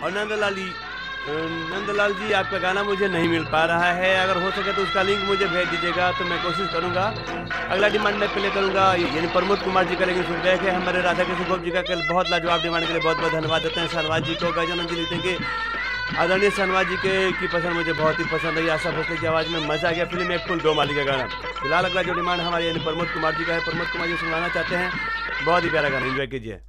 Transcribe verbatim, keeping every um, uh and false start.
और नंदलाल जी अ, नंदलाल जी आपका गाना मुझे नहीं मिल पा रहा है, अगर हो सके तो उसका लिंक मुझे भेज दीजिएगा तो मैं कोशिश करूँगा। अगला डिमांड मैं प्ले करूँगा यानी प्रमोद कुमार जी का, लेकिन फीडबैक है हमारे राधा कृष्ण गोप जी का कल बहुत लाजवाब डिमांड के लिए बहुत-बहुत धन्यवाद देते हैं। शहनवाज जी को गजानन जी लिखते हैं कि आदरणीय शहनवाज जी के की पसंद मुझे बहुत ही पसंद आई। आशा भोसले की आवाज़ में मज़ा आ गया। फ़िल्म एक फुल दो माली का गाना। फिलहाल अगला जो डिमांड हमारे यानी प्रमोद कुमार जी का है, प्रमोद कुमार जी सुनवाना चाहते हैं। बहुत ही प्यारा गाना, एन्जॉय कीजिए।